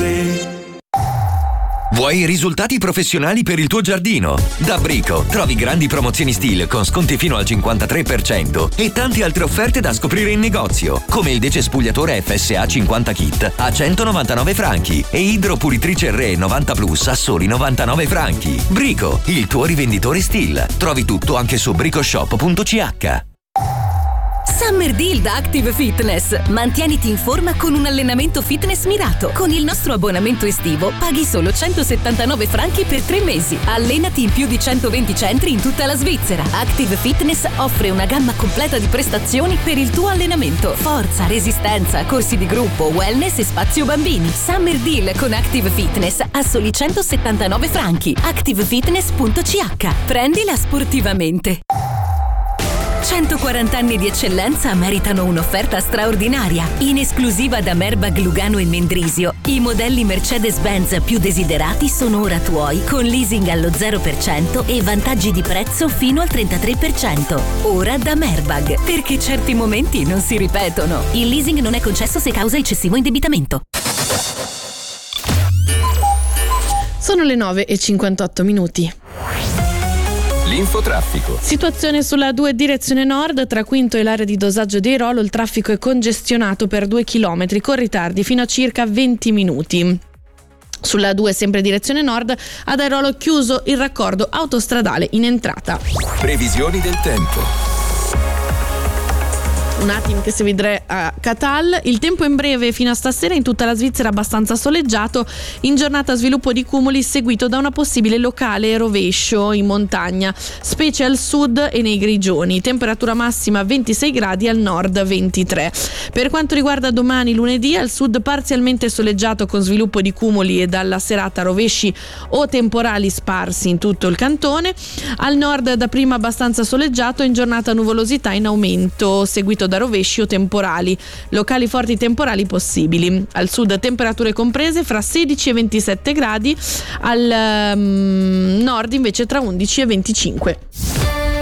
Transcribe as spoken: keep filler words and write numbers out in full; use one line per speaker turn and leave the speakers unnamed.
te.
Vuoi risultati professionali per il tuo giardino? Da Brico trovi grandi promozioni Stihl con sconti fino al cinquantatré per cento e tante altre offerte da scoprire in negozio, come il decespugliatore F S A cinquanta kit a centonovantanove franchi e idropuritrice Re novanta plus a soli novantanove franchi. Brico, il tuo rivenditore Stihl. Trovi tutto anche su bricoshop punto c h.
Summer Deal da Active Fitness. Mantieniti in forma con un allenamento fitness mirato. Con il nostro abbonamento estivo paghi solo centosettantanove franchi per tre mesi. Allenati in più di centoventi centri in tutta la Svizzera. Active Fitness offre una gamma completa di prestazioni per il tuo allenamento. Forza, resistenza, corsi di gruppo, wellness e spazio bambini. Summer Deal con Active Fitness a soli centosettantanove franchi. active fitness punto c h. Prendila sportivamente. centoquaranta anni di eccellenza meritano un'offerta straordinaria. In esclusiva da Merbag, Lugano e Mendrisio, i modelli Mercedes-Benz più desiderati sono ora tuoi, con leasing allo zero per cento e vantaggi di prezzo fino al trentatré per cento. Ora da Merbag, perché certi momenti non si ripetono. Il leasing non è concesso se causa eccessivo indebitamento.
Sono le nove e cinquantotto minuti.
L'infotraffico.
Situazione sulla due direzione nord, tra Quinto e l'area di dosaggio di Airolo, il traffico è congestionato per due chilometri con ritardi fino a circa venti minuti. Sulla due, sempre direzione nord, ad Airolo chiuso il raccordo autostradale in entrata.
Previsioni del tempo.
Un attimo che si vedrà a Catal. Il tempo in breve fino a stasera in tutta la Svizzera abbastanza soleggiato, in giornata sviluppo di cumuli seguito da una possibile locale rovescio in montagna, specie al sud e nei grigioni. Temperatura massima ventisei gradi, al nord ventitré. Per quanto riguarda domani lunedì, al sud parzialmente soleggiato con sviluppo di cumuli e dalla serata rovesci o temporali sparsi in tutto il cantone. Al nord dapprima abbastanza soleggiato, in giornata nuvolosità in aumento seguito da rovesci o temporali, locali forti temporali possibili. Al sud temperature comprese fra sedici e ventisette gradi, al um, nord invece tra undici e venticinque.